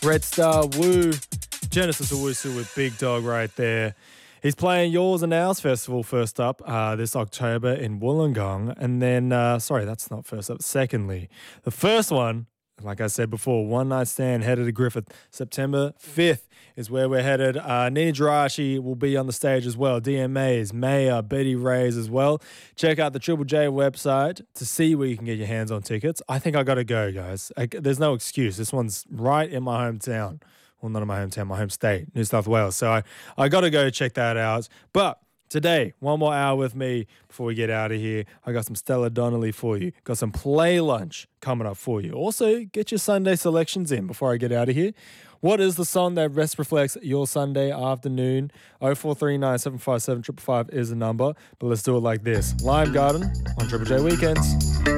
Red Star Woo, Genesis Owusu with Big Dog right there. He's playing Yours and Ours Festival first up this October in Wollongong. And then, sorry, that's not first up. Secondly, the first one, like I said before, One Night Stand headed to Griffith. September 5th is where we're headed. Nina Jirashi will be on the stage as well. DMAs, Maya, Betty Ray's as well. Check out the Triple J website to see where you can get your hands on tickets. I think I got to go, guys. There's no excuse. This one's right in my hometown. Well, not in my hometown, my home state, New South Wales. So I got to go check that out. But today, one more hour with me before we get out of here. I got some Stella Donnelly for you. Got some Play Lunch coming up for you. Also, get your Sunday selections in before I get out of here. What is the song that best reflects your Sunday afternoon? 0439 757 555 is the number. But let's do it like this. Lime Garden on Triple J Weekends.